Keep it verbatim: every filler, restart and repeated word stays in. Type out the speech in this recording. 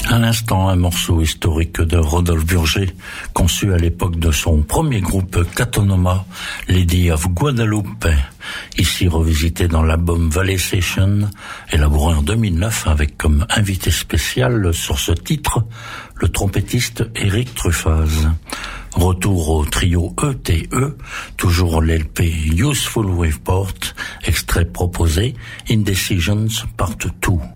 À l'instant, un morceau historique de Rodolphe Burger, conçu à l'époque de son premier groupe Catonoma, Lady of Guadalupe, ici revisité dans l'album Valley Session, élaboré en deux mille neuf avec comme invité spécial sur ce titre, le trompettiste Eric Truffaz. Retour au trio E T E, toujours l'L P Useful Waveport, extrait proposé, Indecisions Part deux.